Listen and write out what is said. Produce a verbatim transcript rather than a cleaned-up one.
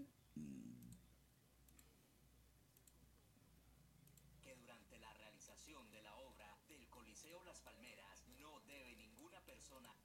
Que durante la realización de la obra del Coliseo Las Palmeras no debe ninguna persona